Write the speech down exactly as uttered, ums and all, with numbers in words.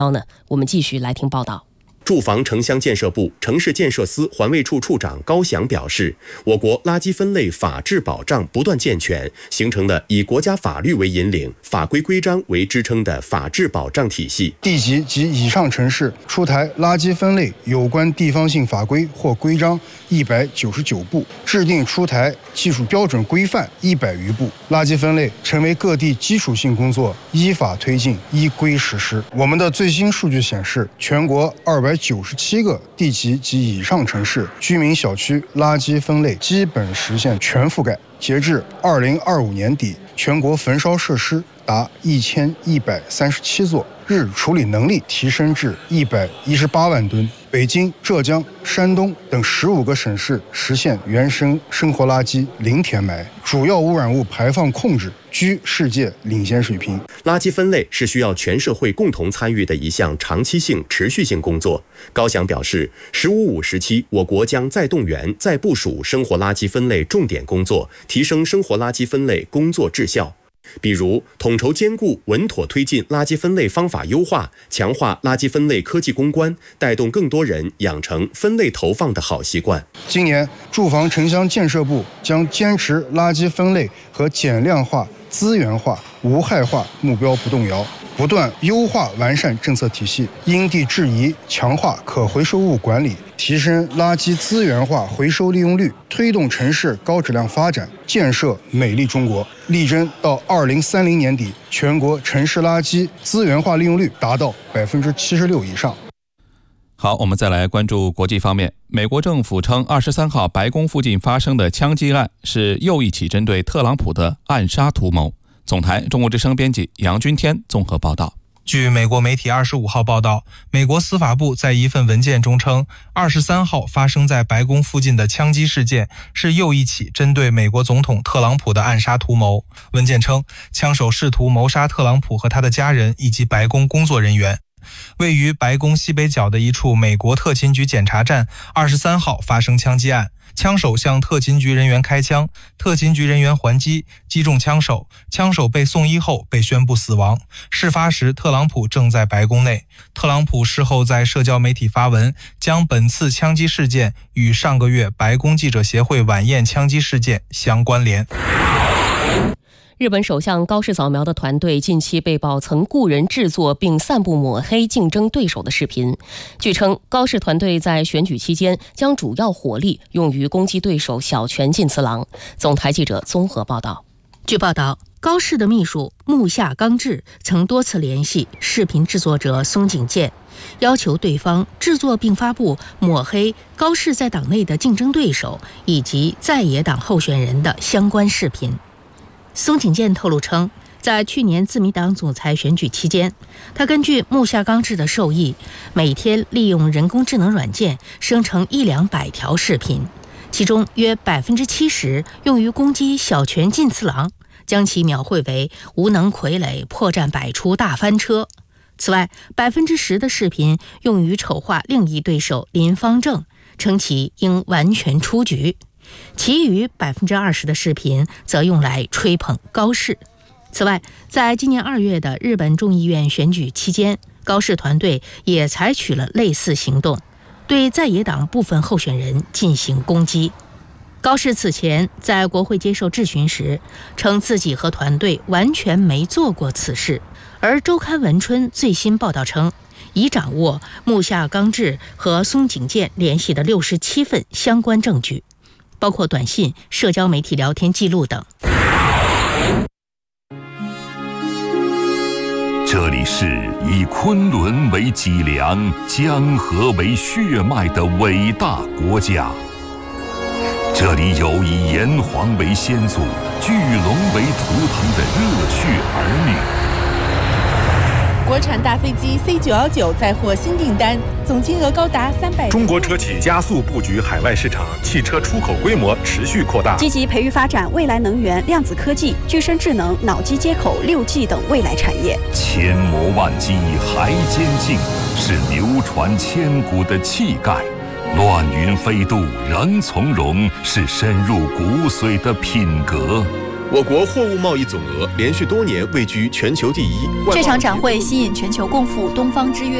呢，我们继续来听报道。 住房城乡建设部城市建设司环卫处处长高翔表示，我国垃圾分类法治保障不断健全，形成了以国家法律为引领、法规规章为支撑的法治保障体系。 地级及以上城市出台垃圾分类有关地方性法规或规章一百九十九部，制定出台技术标准规范一百余部，垃圾分类成为各地基础性工作，依法推进，依规实施。我们的最新数据显示，全国二百九十七个地级及以上城市居民小区垃圾分类基本实现全覆盖。截至二零二五年底，全国焚烧设施达一千一百三十七座，日处理能力提升至一百一十八万吨。北京、浙江、山东等十五个省市实现原生生活垃圾零填埋，主要污染物排放控制居世界领先水平。 垃圾分类是需要全社会共同参与的一项长期性、持续性工作。高翔表示，十五五时期，我国将再动员、再部署生活垃圾分类重点工作，提升生活垃圾分类工作质效。比如，统筹兼顾、稳妥推进垃圾分类方法优化，强化垃圾分类科技攻关，带动更多人养成分类投放的好习惯。 今年，住房城乡建设部将坚持垃圾分类和减量化、资源化、无害化目标不动摇，不断优化完善政策体系，因地制宜强化可回收物管理，提升垃圾资源化回收利用率，推动城市高质量发展，建设美丽中国，力争到二零三零年底，全国城市垃圾资源化利用率达到百分之七十六以上。 好，我们再来关注国际方面。美国政府称，二十三号白宫附近发生的枪击案是又一起针对特朗普的暗杀图谋。总台中国之声编辑杨军天综合报道。 据美国媒体二十五号报道，美国司法部在一份文件中称，二十三号发生在白宫附近的枪击事件是又一起针对美国总统特朗普的暗杀图谋。文件称，枪手试图谋杀特朗普和他的家人以及白宫工作人员。位于白宫西北角的一处美国特勤局检查站，二十三号发生枪击案，枪手向特勤局人员开枪，特勤局人员还击，击中枪手，枪手被送医后被宣布死亡。事发时，特朗普正在白宫内。特朗普事后在社交媒体发文，将本次枪击事件与上个月白宫记者协会晚宴枪击事件相关联。 日本首相高市早苗的团队近期被曝曾雇人制作并散布抹黑竞争对手的视频。据称，高市团队在选举期间将主要火力用于攻击对手小泉进次郎。总台记者综合报道。 据报道，高市的秘书木下刚志曾多次联系视频制作者松井健，要求对方制作并发布抹黑高市在党内的竞争对手以及在野党候选人的相关视频。松井健透露称，在去年自民党总裁选举期间，他根据木下刚志的授意，每天利用人工智能软件生成一两百条视频，其中约百分之七十用于攻击小泉进次郎，将其描绘为无能傀儡、破绽百出、大翻车。此外，百分之十的视频用于丑化另一对手林芳正，称其应完全出局。其余百分之二十的视频则用来吹捧高市。此外，在今年二月的日本众议院选举期间，高市团队也采取了类似行动，对在野党部分候选人进行攻击。高市此前在国会接受质询时，称自己和团队完全没做过此事。而周刊文春最新报道称，已掌握木下刚志和松井健联系的六十七份相关证据，包括短信、社交媒体聊天记录等。 这里是以昆仑为脊梁、江河为血脉的伟大国家。这里有以炎黄为先祖、巨龙为图腾的热血儿女。 国产大飞机 C 九一九再获新订单，总金额高达三百。 中国车企加速布局海外市场，汽车出口规模持续扩大， 积极培育发展未来能源、量子科技、具身智能、脑机接口、六 G 等未来产业。 千磨万击还坚劲，是流传千古的气概；乱云飞渡仍从容，是深入骨髓的品格。 我国货物贸易总额连续多年位居全球第一。 这场展会吸引全球共赴东方之约。